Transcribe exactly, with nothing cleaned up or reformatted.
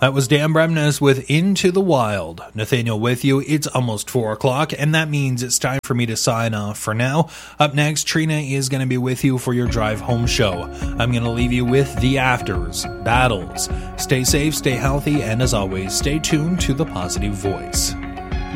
That was Dan Bremnes with Into the Wild. Nathaniel with you. It's almost four o'clock, and that means it's time for me to sign off for now. Up next, Trina is going to be with you for your drive home show. I'm going to leave you with The Afters, Battles. Stay safe, stay healthy, and as always, stay tuned to The Positive Voice.